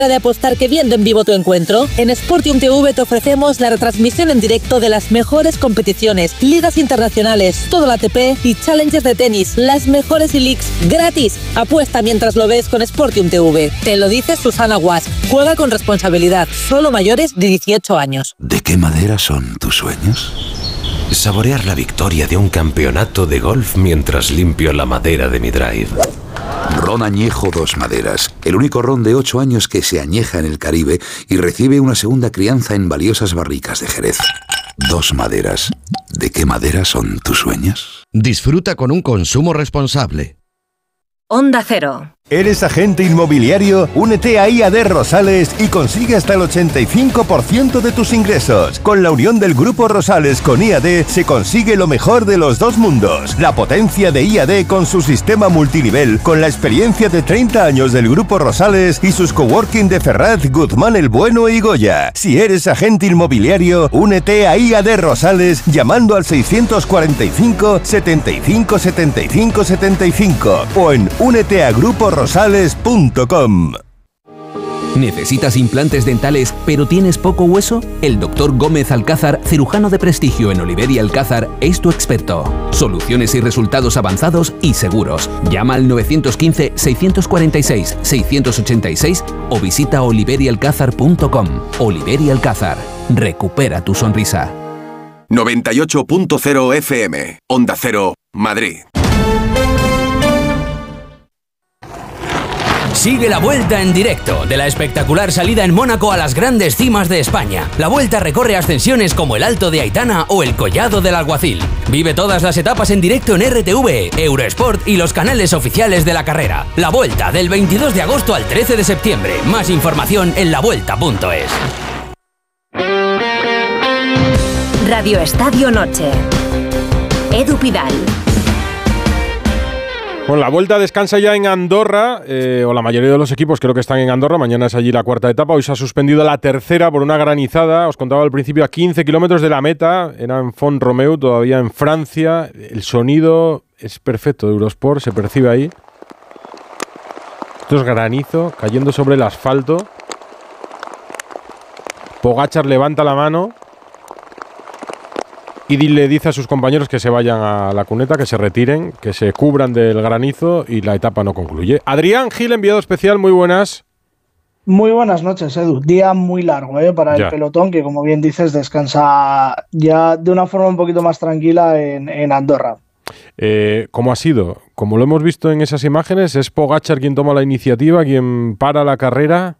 de apostar que viendo en vivo tu encuentro? En Sportium TV te ofrecemos la retransmisión en directo de las mejores competiciones, ligas internacionales, todo el ATP y Challengers de tenis, las mejores e-leagues gratis. Apuesta mientras lo ves con Sportium TV. Te lo dice Susana Guas. Juega con responsabilidad. Solo mayores de 18 años. ¿De qué madera son tus sueños? Saborear la victoria de un campeonato de golf mientras limpio la madera de mi drive. Ron Añejo Dos Maderas, el único ron de 8 años que se añeja en el Caribe y recibe una segunda crianza en valiosas barricas de Jerez. Dos Maderas. ¿De qué madera son tus sueños? Disfruta con un consumo responsable. Onda Cero. ¿Eres agente inmobiliario? Únete a IAD Rosales y consigue hasta el 85% de tus ingresos. Con la unión del Grupo Rosales con IAD se consigue lo mejor de los dos mundos. La potencia de IAD con su sistema multinivel, con la experiencia de 30 años del Grupo Rosales y sus coworking de Ferraz, Guzmán el Bueno y Goya. Si eres agente inmobiliario, únete a IAD Rosales llamando al 645 75 75 75 o en úneteagruporoSales.com. ¿Necesitas implantes dentales pero tienes poco hueso? El Dr. Gómez Alcázar, cirujano de prestigio en Oliver y Alcázar, es tu experto. Soluciones y resultados avanzados y seguros. Llama al 915-646-686 o visita oliverialcázar.com. Oliver y Alcázar. Recupera tu sonrisa. 98.0 FM. Onda Cero, Madrid. Sigue la Vuelta en directo, de la espectacular salida en Mónaco a las grandes cimas de España. La Vuelta recorre ascensiones como el Alto de Aitana o el Collado del Alguacil. Vive todas las etapas en directo en RTV, Eurosport y los canales oficiales de la carrera. La Vuelta, del 22 de agosto al 13 de septiembre. Más información en lavuelta.es. Radio Estadio Noche. Edu Pidal. Bueno, la Vuelta descansa ya en Andorra, o la mayoría de los equipos creo que están en Andorra. Mañana es allí la cuarta etapa. Hoy se ha suspendido la tercera por una granizada. Os contaba al principio, a 15 kilómetros de la meta. Era en Font-Romeu, todavía en Francia. El sonido es perfecto de Eurosport, se percibe ahí. Esto es granizo cayendo sobre el asfalto. Pogačar levanta la mano y le dice a sus compañeros que se vayan a la cuneta, que se retiren, que se cubran del granizo y la etapa no concluye. Adrián Gil, enviado especial, muy buenas. Muy buenas noches, Edu. Día muy largo para el pelotón, que como bien dices, descansa ya de una forma un poquito más tranquila en Andorra. ¿Cómo ha sido? Como lo hemos visto en esas imágenes, ¿es Pogačar quien toma la iniciativa, quien para la carrera?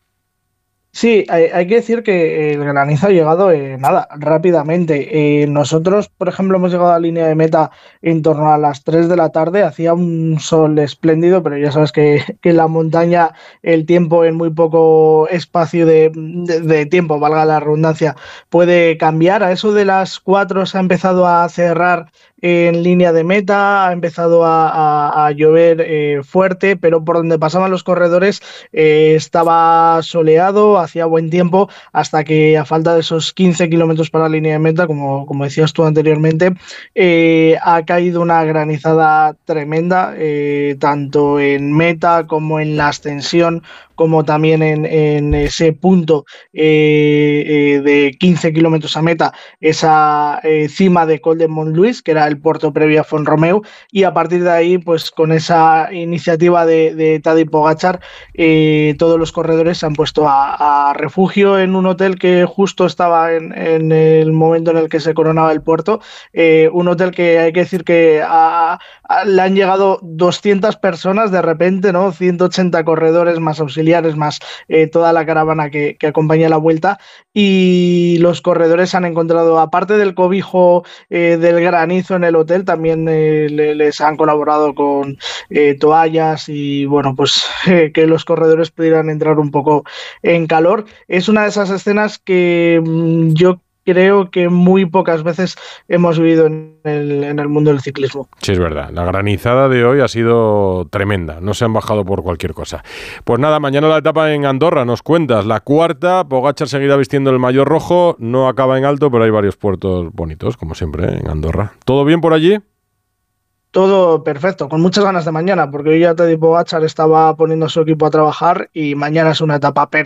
Sí, hay que decir que el granizo ha llegado rápidamente. Nosotros, por ejemplo, hemos llegado a la línea de meta en torno a las 3 de la tarde. Hacía un sol espléndido, pero ya sabes que en la montaña el tiempo, en muy poco espacio de tiempo, valga la redundancia, puede cambiar. A eso de las 4 se ha empezado a cerrar en línea de meta, ha empezado a llover fuerte, pero por donde pasaban los corredores estaba soleado, hacía buen tiempo, hasta que a falta de esos 15 kilómetros para la línea de meta, como decías tú anteriormente, ha caído una granizada tremenda, tanto en meta como en la ascensión, como también en ese punto de 15 kilómetros a meta, esa cima de Col de Montluís, que era el puerto previo a Font-Romeu, y a partir de ahí, pues con esa iniciativa de Tadej Pogačar, todos los corredores se han puesto a refugio en un hotel que justo estaba en el momento en el que se coronaba el puerto, un hotel que hay que decir que le han llegado 200 personas de repente, ¿no? 180 corredores más auxiliares, más toda la caravana que acompaña la Vuelta, y los corredores han encontrado, aparte del cobijo del granizo en el hotel, también les han colaborado con toallas y bueno, pues que los corredores pudieran entrar un poco en calor. Es una de esas escenas que yo creo que muy pocas veces hemos vivido en el mundo del ciclismo. Sí, es verdad. La granizada de hoy ha sido tremenda. No se han bajado por cualquier cosa. Pues nada, mañana la etapa en Andorra, nos cuentas. La cuarta, Pogačar seguirá vistiendo el maillot rojo. No acaba en alto, pero hay varios puertos bonitos, como siempre, en Andorra. ¿Todo bien por allí? Todo perfecto, con muchas ganas de mañana, porque hoy ya Tadej Pogačar estaba poniendo a su equipo a trabajar y mañana es una etapa perfecta